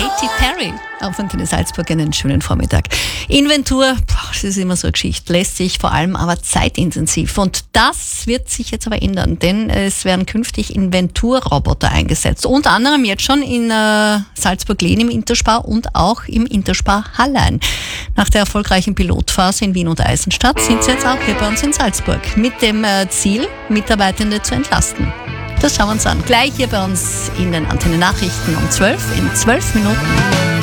Katy Perry auf Antenne Salzburg. Einen schönen Vormittag. Inventur, das ist immer so eine Geschichte, lässt sich vor allem aber zeitintensiv. Und das wird sich jetzt aber ändern, denn es werden künftig Inventurroboter eingesetzt. Unter anderem jetzt schon in Salzburg-Lehn im Interspar und auch im Interspar Hallein. Nach der erfolgreichen Pilotphase in Wien und Eisenstadt sind sie jetzt auch hier bei uns in Salzburg mit dem Ziel, Mitarbeitende zu entlasten. Das schauen wir uns an. Gleich hier bei uns in den Antenne Nachrichten um 12 in 12 Minuten.